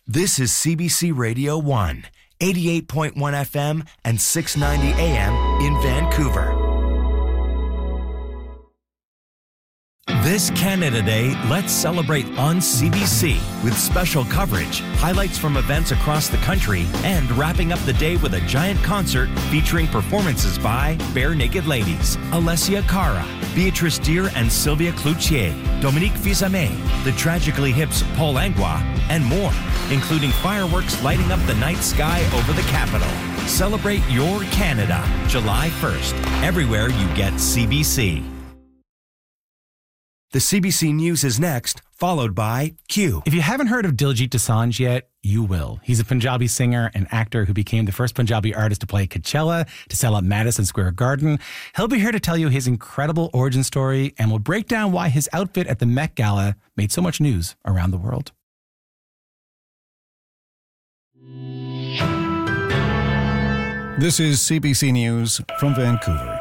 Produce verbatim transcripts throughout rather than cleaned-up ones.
This is C B C Radio one, eighty-eight point one F M and six ninety A M in Vancouver. This Canada Day, let's celebrate on C B C with special coverage, highlights from events across the country, and wrapping up the day with a giant concert featuring performances by Bare Naked Ladies, Alessia Cara, Beatrice Deer and Sylvia Cloutier, Dominique Fils-Aimé, the Tragically Hip's Paul Langlois, and more, including fireworks lighting up the night sky over the capital. Celebrate your Canada, July first, everywhere you get C B C. The C B C News is next, followed by Q. If you haven't heard of Diljit Dosanjh yet, you will. He's a Punjabi singer and actor who became the first Punjabi artist to play Coachella, to sell out Madison Square Garden. He'll be here to tell you his incredible origin story, and we'll break down why his outfit at the Met Gala made so much news around the world. This is C B C News from Vancouver.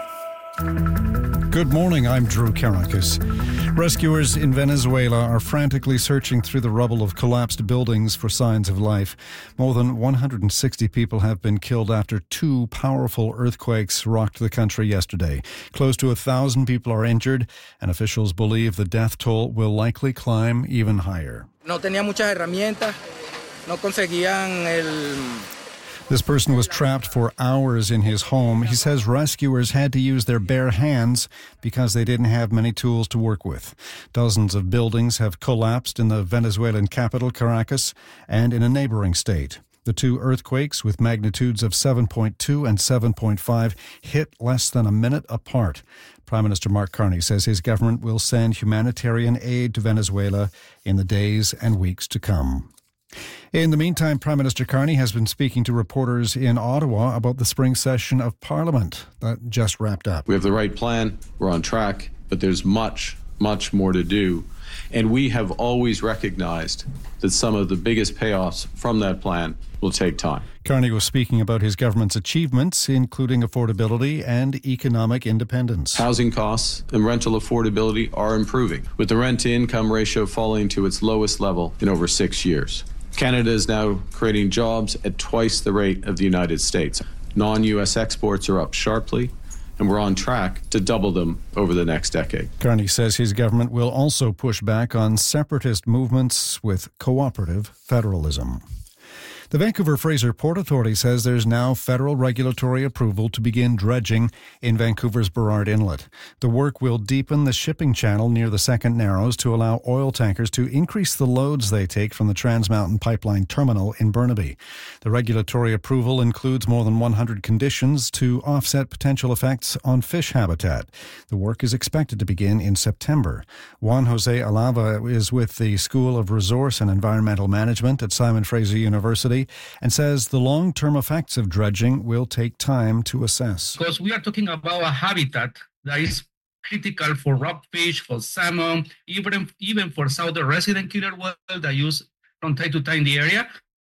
Good morning, I'm Drew Karakis. Rescuers in Venezuela are frantically searching through the rubble of collapsed buildings for signs of life. More than one hundred sixty people have been killed after two powerful earthquakes rocked the country yesterday. Close to a thousand people are injured, and officials believe the death toll will likely climb even higher. No tenía muchas herramientas, no conseguían el... This person was trapped for hours in his home. He says rescuers had to use their bare hands because they didn't have many tools to work with. Dozens of buildings have collapsed in the Venezuelan capital, Caracas, and in a neighboring state. The two earthquakes, with magnitudes of seven point two and seven point five, hit less than a minute apart. Prime Minister Mark Carney says his government will send humanitarian aid to Venezuela in the days and weeks to come. In the meantime, Prime Minister Carney has been speaking to reporters in Ottawa about the spring session of Parliament that just wrapped up. We have the right plan, we're on track, but there's much, much more to do. And we have always recognized that some of the biggest payoffs from that plan will take time. Carney was speaking about his government's achievements, including affordability and economic independence. Housing costs and rental affordability are improving, with the rent-to-income ratio falling to its lowest level in over six years. Canada is now creating jobs at twice the rate of the United States. Non-U S exports are up sharply, and we're on track to double them over the next decade. Carney says his government will also push back on separatist movements with cooperative federalism. The Vancouver Fraser Port Authority says there's now federal regulatory approval to begin dredging in Vancouver's Burrard Inlet. The work will deepen the shipping channel near the Second Narrows to allow oil tankers to increase the loads they take from the Trans Mountain Pipeline Terminal in Burnaby. The regulatory approval includes more than one hundred conditions to offset potential effects on fish habitat. The work is expected to begin in September. Juan Jose Alava is with the School of Resource and Environmental Management at Simon Fraser University and says the long-term effects of dredging will take time to assess. Because we are talking about a habitat that is critical for rockfish, for salmon, even, even for southern resident killer whale that use from time to time in the area.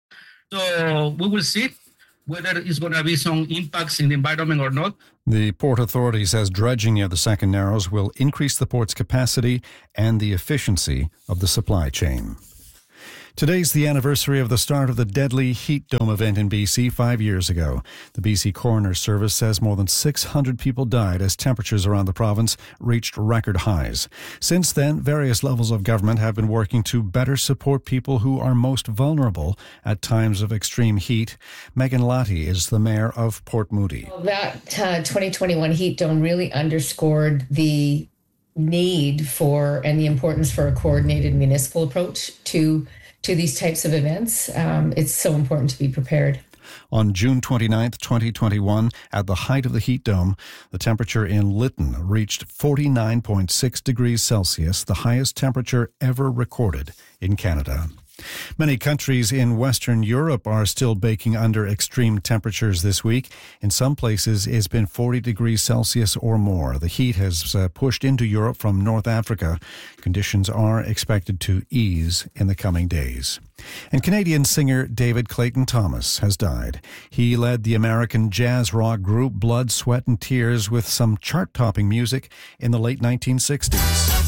So we will see whether it's going to be some impacts in the environment or not. The Port Authority says dredging near the Second Narrows will increase the port's capacity and the efficiency of the supply chain. Today's the anniversary of the start of the deadly heat dome event in B C five years ago. The B C Coroner's Service says more than six hundred people died as temperatures around the province reached record highs. Since then, various levels of government have been working to better support people who are most vulnerable at times of extreme heat. Megan Latti is the mayor of Port Moody. Well, that uh, twenty twenty-one heat dome really underscored the need for and the importance for a coordinated municipal approach to to these types of events. Um, it's so important to be prepared. On June twenty-ninth, twenty twenty-one, at the height of the heat dome, the temperature in Lytton reached forty-nine point six degrees Celsius, the highest temperature ever recorded in Canada. Many countries in Western Europe are still baking under extreme temperatures this week. In some places, it's been forty degrees Celsius or more. The heat has uh, pushed into Europe from North Africa. Conditions are expected to ease in the coming days. And Canadian singer David Clayton Thomas has died. He led the American jazz rock group Blood, Sweat and Tears with some chart-topping music in the late nineteen sixties.